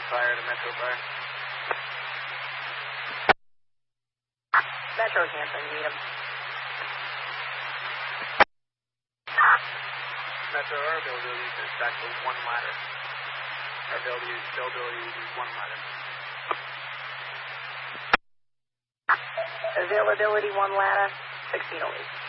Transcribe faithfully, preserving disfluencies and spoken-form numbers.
Fire to Metro Fire. Metro Hampton, need him. Metro, our availability is back to one ladder. Our availability, availability is one ladder. Availability one ladder, sixteen oh eight.